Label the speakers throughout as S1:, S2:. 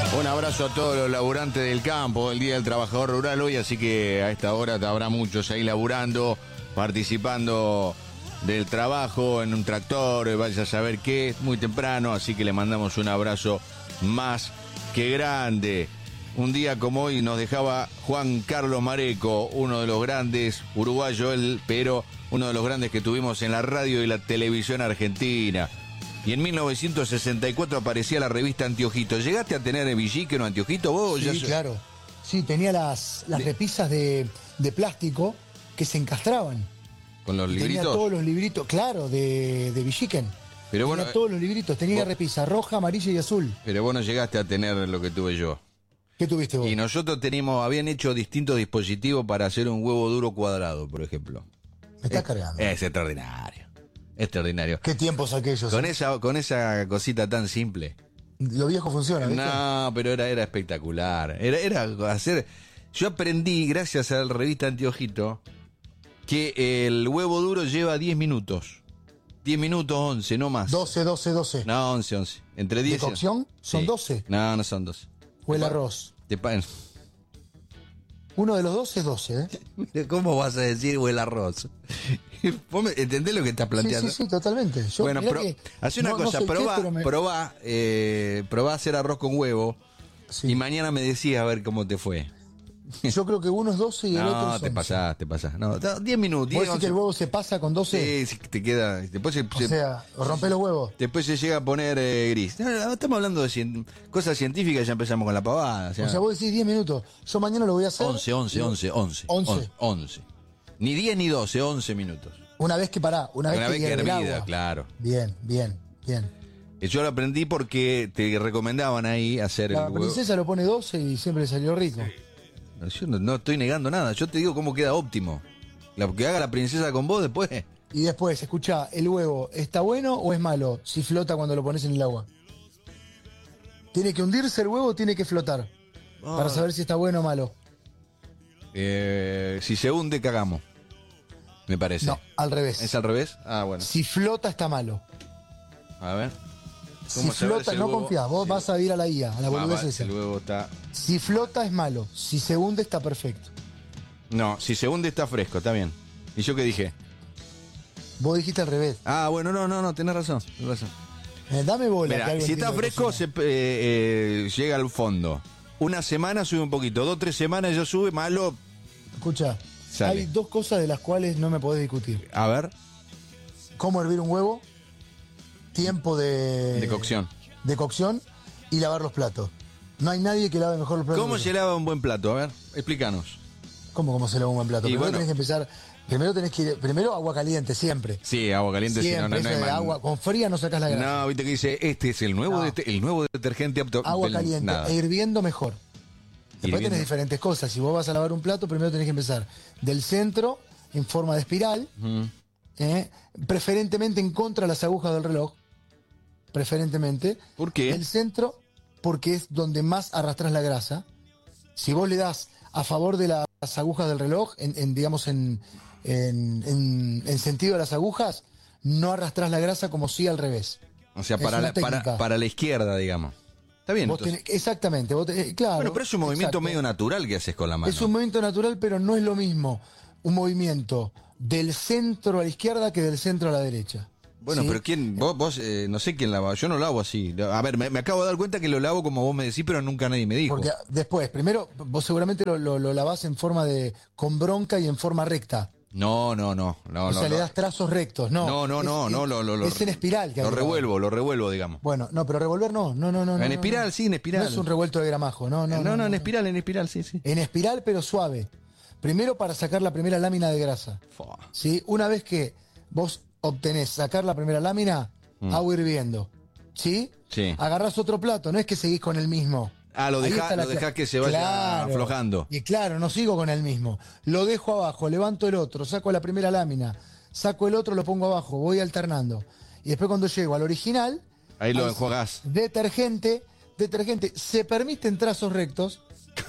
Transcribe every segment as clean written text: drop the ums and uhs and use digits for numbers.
S1: Un abrazo a todos los laburantes del campo, el Día del Trabajador Rural hoy, así que a esta hora habrá muchos ahí laburando, participando del trabajo en un tractor, vaya a saber qué, es muy temprano, así que le mandamos un abrazo más que grande. Un día como hoy nos dejaba Juan Carlos Mareco, uno de los grandes, uruguayo él, pero uno de los grandes que tuvimos en la radio y la televisión argentina. Y en 1964 aparecía la revista Antiojito. ¿Llegaste a tener el Villiquen o Antiojito vos?
S2: Sí, claro. Sí, tenía las repisas de plástico que se encastraban.
S1: ¿Con los libritos?
S2: Tenía todos los libritos, claro, de Villiquen.
S1: Pero
S2: tenía
S1: bueno,
S2: todos los libritos, tenía repisa roja, amarilla y azul.
S1: Pero vos no llegaste a tener lo que tuve yo.
S2: ¿Qué tuviste vos?
S1: Y nosotros habían hecho distintos dispositivos para hacer un huevo duro cuadrado, por ejemplo.
S2: Me estás cargando.
S1: Es extraordinario. Extraordinario.
S2: ¿Qué tiempos aquellos?
S1: Con esa cosita tan simple.
S2: Lo viejo funciona, ¿viste?
S1: No, pero era espectacular. Era hacer... Yo aprendí, gracias a la revista Antiojito, que el huevo duro lleva 10 minutos. 10 minutos, 11, no más.
S2: 12.
S1: No, 11. Entre 10
S2: ¿De cocción? ¿Son
S1: sí.
S2: 12?
S1: No son 12.
S2: ¿O el arroz? Uno de los dos es 12, ¿eh?
S1: ¿Cómo vas a decir o el arroz? ¿Entendés lo que estás planteando?
S2: Sí, totalmente. Yo,
S1: bueno, hace una cosa, probá a hacer arroz con huevo y mañana me decís a ver cómo te fue.
S2: Yo creo que uno es 12 y el otro es 11.
S1: No, te pasás. No, 10 minutos.
S2: ¿Vos decís que el huevo se pasa con 12?
S1: Sí, te queda... Después
S2: rompe los huevos.
S1: Después se llega a poner gris. No, estamos hablando de cosas científicas y ya empezamos con la pavada.
S2: O sea, vos decís 10 minutos. Yo mañana lo voy a hacer.
S1: 11. Ni 10 ni 12, 11 minutos.
S2: Una vez que
S1: hervida, claro.
S2: Bien.
S1: Yo lo aprendí porque te recomendaban ahí hacer
S2: la princesa lo pone 12 y siempre salió rico.
S1: Yo no estoy negando nada, yo te digo cómo queda óptimo. Lo que haga la princesa con vos después.
S2: Y después, escuchá, ¿el huevo está bueno o es malo si flota cuando lo pones en el agua? ¿Tiene que hundirse el huevo o tiene que flotar? Para saber si está bueno o malo.
S1: Si se hunde, cagamos. Me parece.
S2: No, al revés.
S1: ¿Es al revés? Ah, bueno.
S2: Si flota, está malo.
S1: A ver.
S2: Si flota, no confías, vos vas a ir a la IA, a la boludez esa.
S1: El huevo está...
S2: Si flota es malo, si se hunde está perfecto.
S1: No, si se hunde está fresco, está bien. ¿Y yo qué dije?
S2: Vos dijiste al revés.
S1: Ah, bueno, no, tenés razón.
S2: Dame bola.
S1: Mirá, si está fresco, llega al fondo. Una semana sube un poquito, 2 o 3 semanas ya sube, malo.
S2: Escucha,
S1: sale.
S2: Hay 2 cosas de las cuales no me podés discutir.
S1: A ver.
S2: ¿Cómo hervir un huevo? Tiempo de
S1: cocción.
S2: De cocción y lavar los platos. No hay nadie que lave mejor los platos.
S1: ¿Cómo se lava un buen plato? A ver, explícanos.
S2: ¿Cómo se lava un buen plato? Tenés que empezar. Primero agua caliente, siempre.
S1: Sí, agua caliente,
S2: siempre,
S1: si no hay
S2: agua con fría no sacás la grasa.
S1: No, viste que dice, este es el nuevo detergente apto.
S2: Agua caliente, e hirviendo mejor. Después tenés diferentes cosas. Si vos vas a lavar un plato, primero tenés que empezar del centro, en forma de espiral, preferentemente en contra de las agujas del reloj. Preferentemente.
S1: ¿Por qué?
S2: El centro, porque es donde más arrastras la grasa. Si vos le das a favor de las agujas del reloj, en sentido de las agujas, no arrastrás la grasa como si al revés.
S1: O sea, para la izquierda, digamos. Está bien.
S2: Exactamente. Claro.
S1: Bueno, pero es un movimiento medio natural que haces con la mano.
S2: Es un movimiento natural, pero no es lo mismo un movimiento del centro a la izquierda que del centro a la derecha.
S1: Bueno, ¿sí? Pero ¿quién? Vos no sé quién lava. Yo no lavo así. A ver, me acabo de dar cuenta que lo lavo como vos me decís, pero nunca nadie me dijo.
S2: Porque después, primero, vos seguramente lo lavás en forma con bronca y en forma recta.
S1: No.
S2: O sea, le das trazos rectos, no.
S1: No.
S2: Es en espiral.
S1: Lo revuelvo, digamos.
S2: Bueno, no, pero revolver no.
S1: En espiral, sí, en espiral.
S2: No es un revuelto de gramajo, no.
S1: No, en espiral, sí.
S2: En espiral, pero suave. Primero para sacar la primera lámina de grasa. ¿Sí? Una vez que vos obtenés sacar la primera lámina, agua hirviendo. ¿Sí?
S1: Sí.
S2: Agarrás otro plato, no es que seguís con el mismo.
S1: Lo dejás que se vaya aflojando.
S2: Y claro, no sigo con el mismo. Lo dejo abajo, levanto el otro, saco la primera lámina, saco el otro, lo pongo abajo, voy alternando. Y después cuando llego al original...
S1: Ahí lo enjuagás.
S2: Detergente. Se permiten trazos rectos.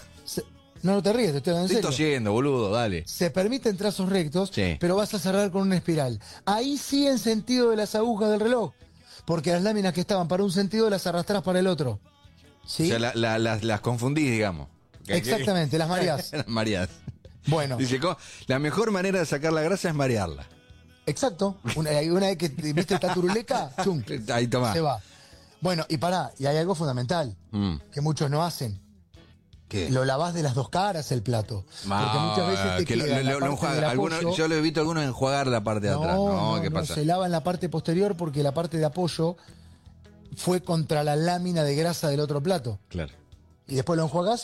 S2: No te ríes, te estoy hablando en serio.
S1: Estoy tosiendo, boludo, dale.
S2: Se permiten trazos rectos,
S1: sí,
S2: pero vas a cerrar con una espiral. Ahí sí en sentido de las agujas del reloj. Porque las láminas que estaban para un sentido las arrastrás para el otro. ¿sí?
S1: O sea, las confundís, digamos.
S2: Exactamente, las mareás.
S1: Las mareás.
S2: Bueno.
S1: Dice, la mejor manera de sacar la grasa es marearla.
S2: Exacto. Una vez que viste esta turuleca, chum,
S1: Ahí tomá.
S2: se va. Bueno, y hay algo fundamental que muchos no hacen.
S1: ¿Qué?
S2: Lo lavás de las dos caras el plato. Porque muchas veces te
S1: que
S2: queda la parte del apoyo.
S1: yo lo he visto a algunos enjuagar la parte de atrás. ¿Qué pasa?
S2: Se lava en la parte posterior porque la parte de apoyo fue contra la lámina de grasa del otro plato.
S1: Claro.
S2: Y después lo enjuagás y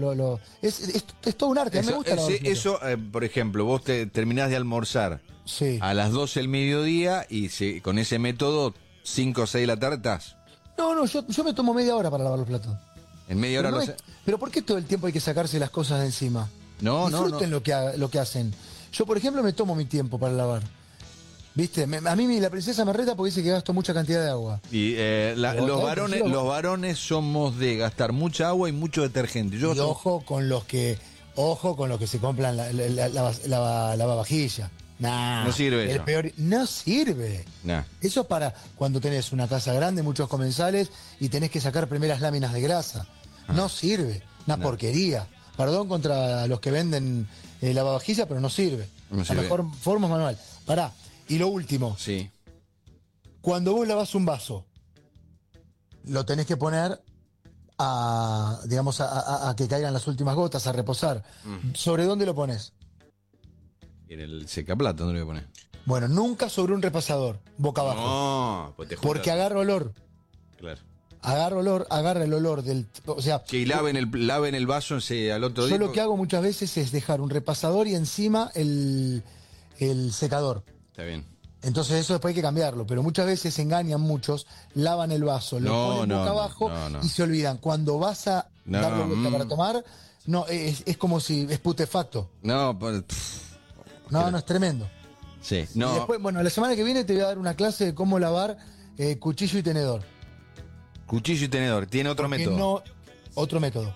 S2: es todo un arte. A mí me gusta lavar platos.
S1: Eso, por ejemplo, vos te terminás de almorzar
S2: Sí.
S1: a las 12 del mediodía y con ese método, 5 o 6 de la tarde estás.
S2: No, yo me tomo media hora para lavar los platos.
S1: En media hora
S2: Pero ¿por qué todo el tiempo hay que sacarse las cosas de encima?
S1: No.
S2: Disfruten lo que hacen. Yo, por ejemplo, me tomo mi tiempo para lavar. ¿Viste? A mí la princesa me reta porque dice que gasto mucha cantidad de agua.
S1: Y los varones somos de gastar mucha agua y mucho detergente.
S2: Y ojo con los que se compran la lavavajilla. Nah,
S1: no sirve eso.
S2: No sirve.
S1: Nah.
S2: Eso es para cuando tenés una casa grande, muchos comensales y tenés que sacar primeras láminas de grasa. No sirve. Una porquería. Perdón contra los que venden lavavajilla, pero no sirve. La mejor forma es manual. Pará. Y lo último.
S1: Sí.
S2: Cuando vos lavás un vaso, lo tenés que poner a que caigan las últimas gotas, a reposar. ¿Sobre dónde lo pones?
S1: En el secaplato, ¿dónde lo voy a poner?
S2: Bueno, nunca sobre un repasador, boca abajo.
S1: No, pues
S2: porque agarra olor.
S1: Claro.
S2: Agarra el olor del... O sea...
S1: Que laven el vaso al otro día.
S2: Yo lo que hago muchas veces es dejar un repasador y encima el secador.
S1: Está bien.
S2: Entonces eso después hay que cambiarlo, pero muchas veces se engañan muchos, lavan el vaso, lo ponen boca abajo y se olvidan. Cuando vas a darle vuelta para tomar, no, es como si es putefacto.
S1: No,
S2: es tremendo.
S1: Sí,
S2: Y después, bueno, la semana que viene te voy a dar una clase de cómo lavar cuchillo y tenedor.
S1: Cuchillo y tenedor, tiene otro método.
S2: Otro método.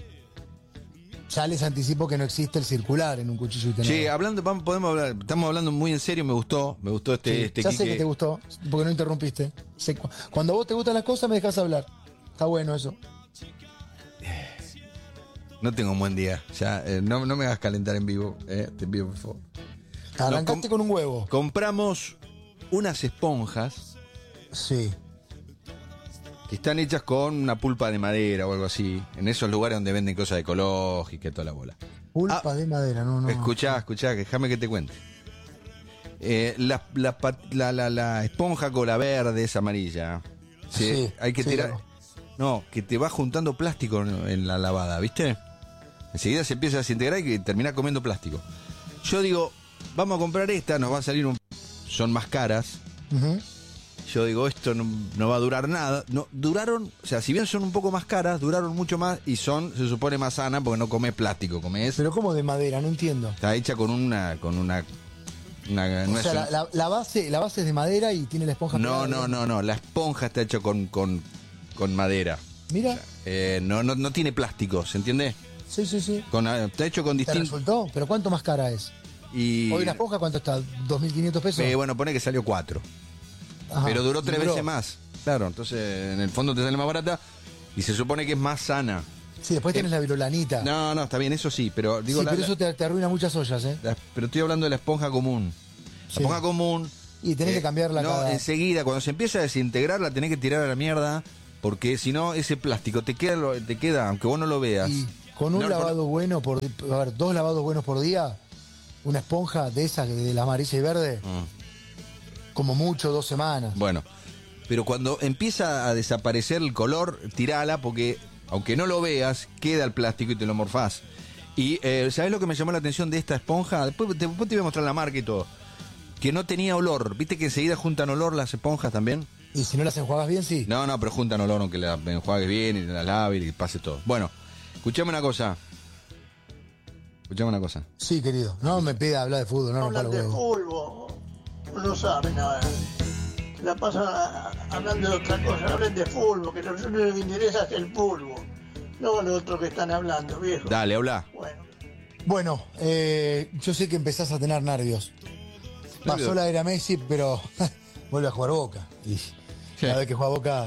S2: Ya les anticipo que no existe el circular en un cuchillo y tenedor.
S1: Sí, podemos hablar, estamos hablando muy en serio, me gustó este
S2: ya sé que te gustó, porque no interrumpiste. Cuando a vos te gustan las cosas me dejas hablar. Está bueno eso.
S1: No tengo un buen día, ya, no me hagas calentar en vivo, te pido por favor.
S2: Arrancaste con un huevo.
S1: Compramos unas esponjas.
S2: Sí.
S1: Que están hechas con una pulpa de madera o algo así. En esos lugares donde venden cosas ecológicas y toda la bola.
S2: Pulpa de madera, no.
S1: Escuchá, déjame que te cuente. La esponja cola verde es amarilla.
S2: Sí,
S1: hay que tirar.
S2: Claro.
S1: No, que te va juntando plástico en la lavada, ¿viste? Enseguida se empieza a desintegrar y que termina comiendo plástico. Yo digo, vamos a comprar esta, nos va a salir son más caras. Yo digo, esto no va a durar nada. No, duraron, o sea, si bien son un poco más caras, duraron mucho más y se supone más sana porque no comes plástico, comes.
S2: Pero ¿cómo de madera? No entiendo.
S1: Está hecha con una
S2: o sea, la base es de madera y tiene la esponja.
S1: No, la esponja está hecha con madera.
S2: Mira.
S1: O sea, no tiene plástico, ¿se entiende?
S2: Sí.
S1: Está hecho con distintos.
S2: ¿Te resultó? ¿Pero cuánto más cara es? Hoy la esponja, ¿cuánto está? ¿2.500 pesos?
S1: Bueno, pone que salió 4. Ajá, pero duró 3 veces más. Claro, entonces en el fondo te sale más barata y se supone que es más sana.
S2: Sí, después tienes la virulanita.
S1: No, está bien, eso sí, pero digo...
S2: Sí, pero eso te arruina muchas ollas, ¿eh?
S1: Pero estoy hablando de la esponja común. La esponja común...
S2: Y tenés que cambiarla
S1: enseguida, cuando se empieza a desintegrar, la tenés que tirar a la mierda, porque si no, ese plástico te queda, aunque vos no lo veas.
S2: Y con un lavado bueno a ver, 2 lavados buenos por día, una esponja de esas, de la amarilla y verde... Como mucho, 2 semanas.
S1: Bueno, pero cuando empieza a desaparecer el color, tirala porque, aunque no lo veas, queda el plástico y te lo morfás. Y ¿sabés lo que me llamó la atención de esta esponja? Después te voy a mostrar la marca y todo. Que no tenía olor. ¿Viste que enseguida juntan olor las esponjas también?
S2: ¿Y si no las enjuagas bien, sí?
S1: No, pero juntan olor aunque las enjuagues bien y las laves y pase todo. Bueno, escuchame una cosa.
S2: Sí, querido. No me pida hablar de fútbol, no
S3: hablan de fútbol. No saben nada. La pasan hablando de otra cosa. Hablen de fútbol, que lo único que les interesa es el fútbol. No lo otro que están hablando, viejo.
S1: Dale, habla.
S2: Bueno, yo sé que empezás a tener nervios. Pasó la era Messi, pero vuelve a jugar Boca. Y cada vez que juega Boca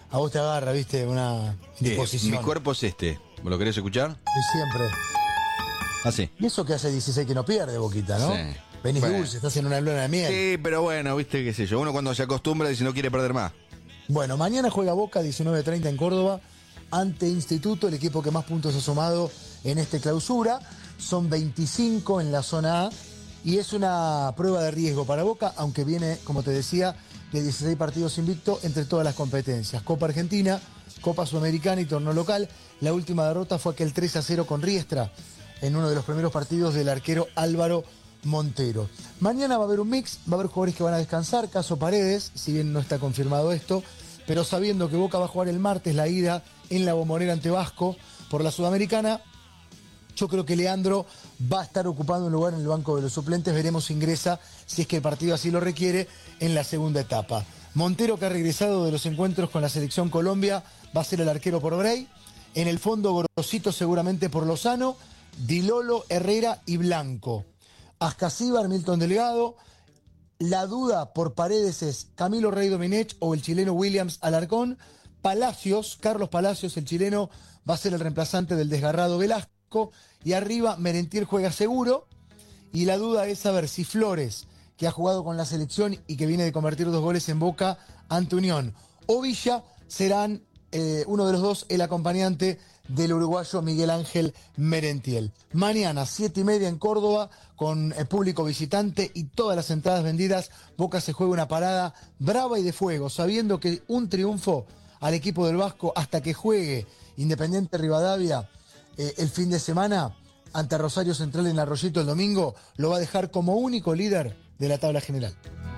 S2: a vos te agarra, viste, una disposición.
S1: Mi cuerpo es este. ¿Me lo querés escuchar?
S2: Y siempre.
S1: Así.
S2: Y eso que hace 16 que no pierde, Boquita, ¿no?
S1: Sí.
S2: Venís
S1: Bueno.
S2: dulce, estás en una luna de miel.
S1: Sí, pero bueno, viste, qué sé yo. Uno cuando se acostumbra dice no quiere perder más.
S2: Bueno, mañana juega Boca 19:30 en Córdoba ante Instituto, el equipo que más puntos ha sumado en esta clausura. Son 25 en la zona A y es una prueba de riesgo para Boca, aunque viene, como te decía, de 16 partidos invicto entre todas las competencias. Copa Argentina, Copa Sudamericana y torneo local. La última derrota fue aquel 3-0 con Riestra en uno de los primeros partidos del arquero Álvaro Montero. Mañana va a haber un mix, va a haber jugadores que van a descansar, caso Paredes, si bien no está confirmado esto, pero sabiendo que Boca va a jugar el martes la ida en la Bombonera ante Vasco por la Sudamericana, yo creo que Leandro va a estar ocupando un lugar en el banco de los suplentes. Veremos si ingresa, si es que el partido así lo requiere, en la segunda etapa. Montero, que ha regresado de los encuentros con la selección Colombia, va a ser el arquero por Bray. En el fondo, Gorosito seguramente por Lozano, Dilolo, Herrera y Blanco. Ascasíbar, Milton Delgado. La duda por Paredes es Camilo Rey Domenech o el chileno Williams Alarcón. Palacios, Carlos Palacios, el chileno, va a ser el reemplazante del desgarrado Velasco. Y arriba, Merentiel juega seguro. Y la duda es saber si Flores, que ha jugado con la selección y que viene de convertir 2 goles en Boca ante Unión, o Villa, serán uno de los dos el acompañante del uruguayo Miguel Ángel Merentiel. Mañana, 7:30 en Córdoba, con el público visitante y todas las entradas vendidas, Boca se juega una parada brava y de fuego, sabiendo que un triunfo al equipo del Vasco hasta que juegue Independiente Rivadavia el fin de semana ante Rosario Central en Arroyito el domingo, lo va a dejar como único líder de la tabla general.